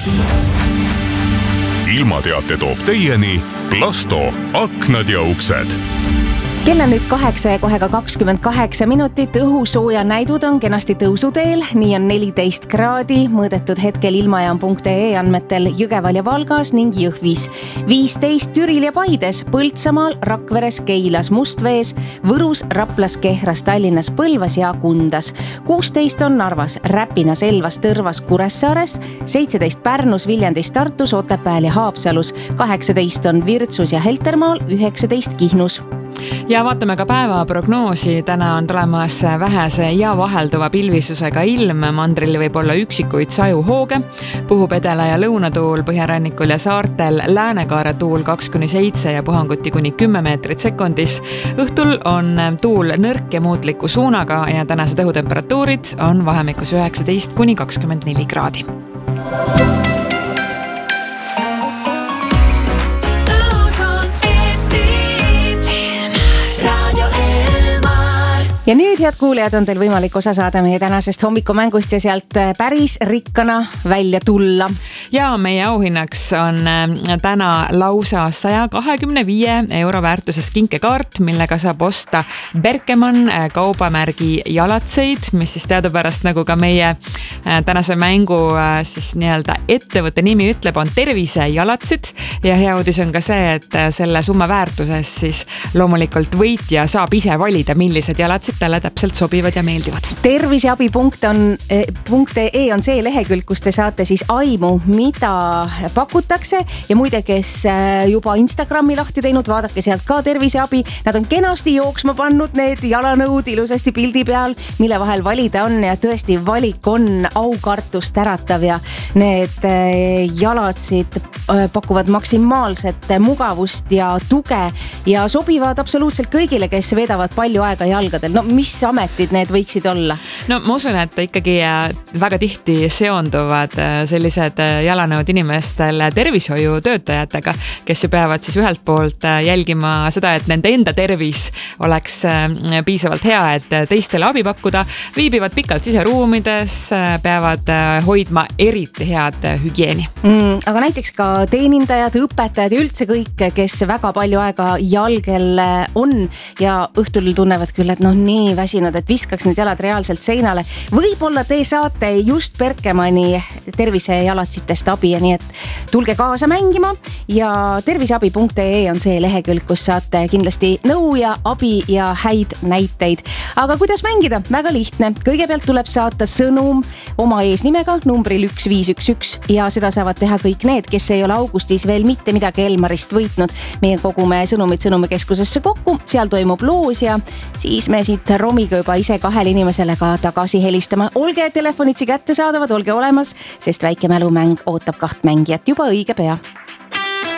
ilmateate toob teieni Plasto aknad ja uksed. Kell on nüüd 8 ja kohe ka 28 minutit. Õhusooja näidud on kenasti tõusuteel. Nii on 14 kraadi mõõdetud hetkel ilmajaam.ee andmetel Jõgeval ja Valgas ning Jõhvis. 15 Türil ja Paides, Põltsamaal, Rakveres, Keilas, Mustvees, Võrus, Raplas, Kehras, Tallinnas, Põlvas ja Kundas. 16 on Narvas, Räpinas, Elvas, Tõrvas, Kuressaares, 17 Pärnus, Viljandis, Tartus, Otepääl ja Haapsalus, 18 on Virtsus ja Heltermaal, 19 Kihnus. Ja vaatame ka päeva prognoosi. Täna on tulemas vähese ja vahelduva pilvisusega ilm. Mandril võib olla üksikuid sajuhooge. Puhub edela- ja lõunatuul Põhjarannikul ja saartel. Läänekaare tuul 2-7 ja puhanguti kuni 10 meetrit sekundis. Õhtul on tuul nõrk ja muutliku suunaga ja tänased õhutemperatuurid on vahemikus 19-24 kraadi. Ja nüüd, head kuulajad, on teil võimalik osa saada meie tänasest hommikumängust ja sealt päris rikkana välja tulla. Ja meie auhinnaks on täna lausa 125 euro väärtuses kinkekaart, millega saab osta Berkemann kaubamärgi jalatseid, mis siis teadupärast nagu ka meie tänase mängu siis nii-öelda ettevõtte nimi ütleb, on tervisejalatsid. Ja hea uudis on ka see, et selle summa väärtuses siis loomulikult võitja saab ise valida, millised jalatsid talle täpselt sobivad ja meeldivad. Terviseabi.ee on see lehekülg, kus te saate siis aimu, mida pakutakse. Ja muide, kes juba Instagrami lahti teinud, vaadake sealt ka Terviseabi. Nad on kenasti jooksma pannud need jalanõud ilusasti pildi peal, mille vahel valida on ja tõesti valik on aukartust äratav ja need jalatsid pakuvad maksimaalset mugavust ja tuge ja sobivad absoluutselt kõigile, kes veedavad palju aega jalgadel. No mis ametid need võiksid olla? No ma usun, et ikkagi väga tihti seonduvad sellised jalanõud inimestel tervishoiutöötajatega, kes ju peavad siis ühelt poolt jälgima seda, et nende enda tervis oleks piisavalt hea, et teistele abi pakkuda, viibivad pikalt siseruumides, peavad hoidma eriti head hügieeni. Aga näiteks ka teenindajad, õpetajad ja üldse kõik, kes väga palju aega jalgel on ja õhtul tunnevad küll, et nii väsinud, et viskaks need jalad reaalselt seinale. Võib-olla te saate just Berkemanni tervisejalatsitest abi ja nii, et tulge kaasa mängima ja terviseabi.ee on see lehekülg, kus saate kindlasti nõu ja abi ja häid näiteid. Aga kuidas mängida? Väga lihtne. Kõigepealt tuleb saata sõnum oma eesnimega numbril 1511 ja seda saavad teha kõik need, kes ei ole augustis veel mitte midagi Elmarist võitnud. Meie kogume sõnumid sõnumikeskusesse kokku, seal toimub loos ja siis me siit Romiga juba ise 2 inimesele ka tagasi helistama. Olge telefonitsi kätte saadavad, olge olemas, sest väike mälumäng ootab 2 mängijat juba õige pea.